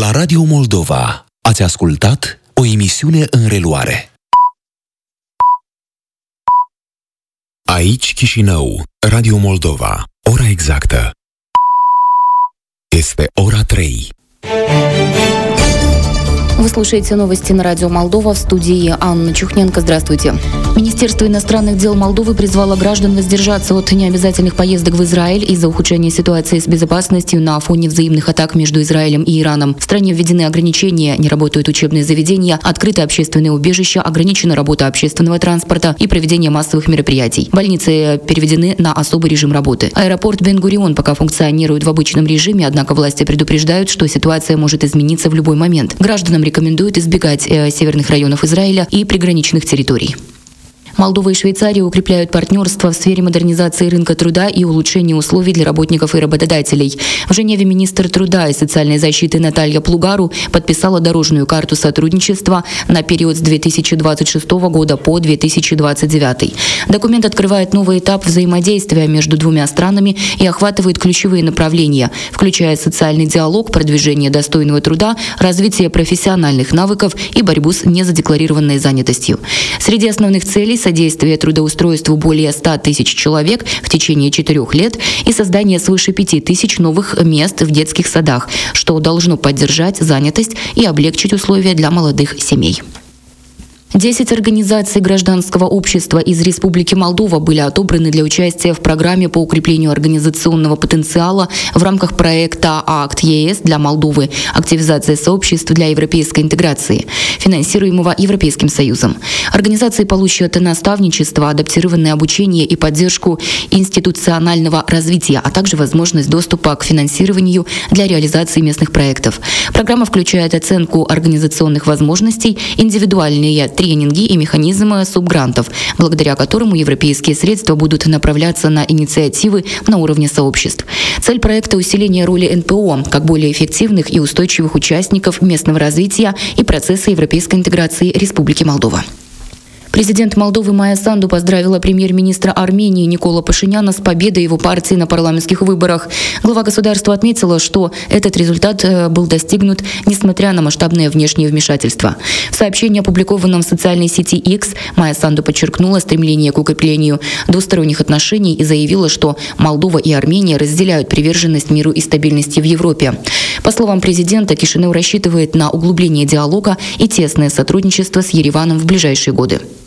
La Radio Moldova ați ascultat o emisiune în reluare. Aici Chișinău, Radio Moldova. Ora exactă este ora 3. Вы слушаете новости на радио Молдова, в студии Анна Чухненко. Здравствуйте. Министерство иностранных дел Молдовы призвало граждан воздержаться от необязательных поездок в Израиль из-за ухудшения ситуации с безопасностью на фоне взаимных атак между Израилем и Ираном. В стране введены ограничения, не работают учебные заведения, открыты общественные убежища, ограничена работа общественного транспорта и проведение массовых мероприятий. Больницы переведены на особый режим работы. Аэропорт Бен-Гурион пока функционирует в обычном режиме, однако власти предупреждают, что ситуация может измениться в любой момент. Гражданам рекомендуют избегать северных районов Израиля и приграничных территорий. Молдова и Швейцария укрепляют партнерство в сфере модернизации рынка труда и улучшения условий для работников и работодателей. В Женеве министр труда и социальной защиты Наталья Плугару подписала дорожную карту сотрудничества на период с 2026 года по 2029. Документ открывает новый этап взаимодействия между двумя странами и охватывает ключевые направления, включая социальный диалог, продвижение достойного труда, развитие профессиональных навыков и борьбу с незадекларированной занятостью. Среди основных целей содействие трудоустройству более 100 тысяч человек в течение 4 лет и создание свыше 5 тысяч новых мест в детских садах, что должно поддержать занятость и облегчить условия для молодых семей. 10 организаций гражданского общества из Республики Молдова были отобраны для участия в программе по укреплению организационного потенциала в рамках проекта «Акт ЕС для Молдовы. Активизация сообществ для европейской интеграции», финансируемого Европейским Союзом. Организации получат наставничество, адаптированное обучение и поддержку институционального развития, а также возможность доступа к финансированию для реализации местных проектов. Программа включает оценку организационных возможностей, индивидуальные тренинги и механизмы субгрантов, благодаря которым европейские средства будут направляться на инициативы на уровне сообществ. Цель проекта – усиление роли НПО как более эффективных и устойчивых участников местного развития и процесса европейской интеграции Республики Молдова. Президент Молдовы Майя Санду поздравила премьер-министра Армении Никола Пашиняна с победой его партии на парламентских выборах. Глава государства отметила, что этот результат был достигнут несмотря на масштабное внешнее вмешательство. В сообщении, опубликованном в социальной сети X, Майя Санду подчеркнула стремление к укреплению двусторонних отношений и заявила, что Молдова и Армения разделяют приверженность миру и стабильности в Европе. По словам президента, Кишинев рассчитывает на углубление диалога и тесное сотрудничество с Ереваном в ближайшие годы.